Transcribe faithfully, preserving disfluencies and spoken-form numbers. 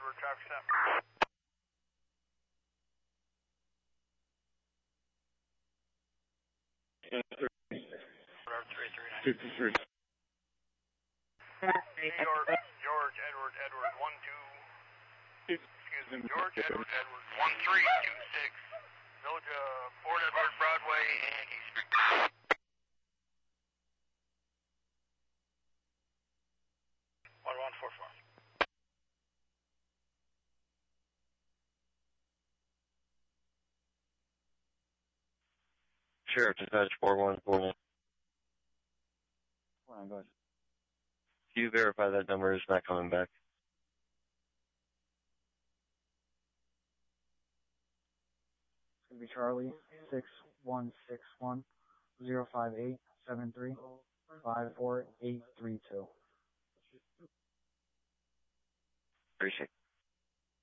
Edward, traffic stop. three three nine. fifty-three. New York, George, Edward, Edward, one two. Excuse me, George, Edward, Edward, one three two six. Village of Fort Edward, Broadway, and East Street. one one four four. Sheriff, dispatch four one four one. Hold on, go ahead. Can you verify that number is not coming back? It's going to be Charlie, six one six one, zero five eight, seven three, five four eight three two. Appreciate it.